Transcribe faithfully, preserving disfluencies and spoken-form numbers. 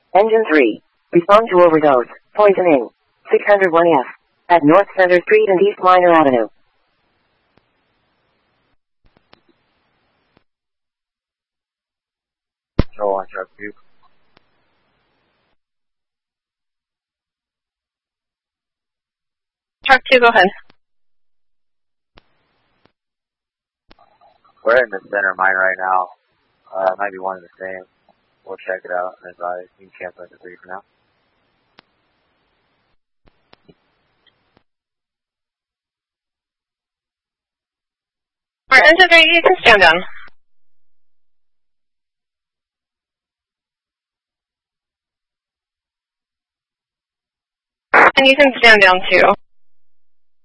Engine three. Respond to overdose. Poisoning. six oh one F. At North Center Street and East Minor Avenue. Control on truck two. Truck two, go ahead. We're in the center of mine right now. Uh, might be one and the same. We'll check it out and advise. You can cancel at the three for now. Alright, engine three, you can stand down. And you can stand down too.